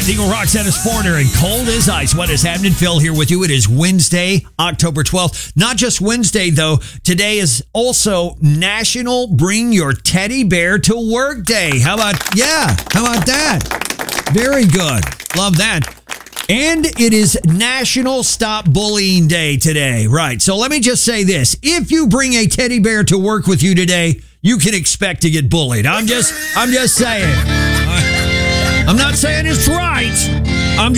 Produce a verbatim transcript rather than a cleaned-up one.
Red Eagle Roxanna Sporter and Cold as Ice. What is happening? Phil here with you. It is Wednesday, October twelfth. Not just Wednesday, though. Today is also National Bring Your Teddy Bear to Work Day. How about, yeah, how about that? Very good. Love that. And it is National Stop Bullying Day today. Right. So let me just say this. If you bring a teddy bear to work with you today, you can expect to get bullied. I'm just, I'm just saying. I'm not saying it's right.